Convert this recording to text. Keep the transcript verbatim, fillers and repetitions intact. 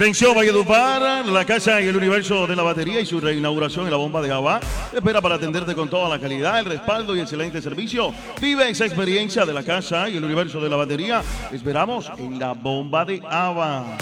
Atención, Valledupar, la casa y el universo de la batería y su reinauguración en la bomba de Java. Espera para atenderte con toda la calidad, el respaldo y excelente servicio. Vive esa experiencia de la casa y el universo de la batería. Esperamos en la bomba de Java.